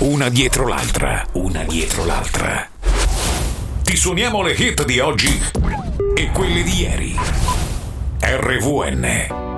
una dietro l'altra, una dietro l'altra. Ti suoniamo le hit di oggi e quelle di ieri. RVN,